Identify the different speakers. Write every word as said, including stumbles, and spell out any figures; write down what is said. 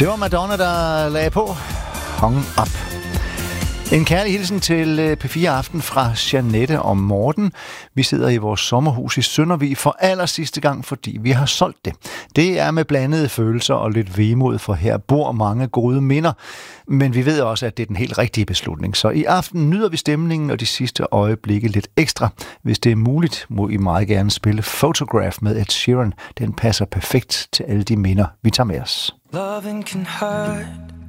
Speaker 1: Det var Madonna, der lagde på Hung Up. En kærlig hilsen til P fire Aften fra Jeanette og Morten. Vi sidder i vores sommerhus i Søndervig for aller sidste gang, fordi vi har solgt det. Det er med blandede følelser og lidt vemod, for her bor mange gode minder. Men vi ved også, at det er den helt rigtige beslutning. Så i aften nyder vi stemningen og de sidste øjeblikke lidt ekstra. Hvis det er muligt, må I meget gerne spille Photograph med Ed Sheeran. Den passer perfekt til alle de minder, vi tager med os.
Speaker 2: Loving can hurt.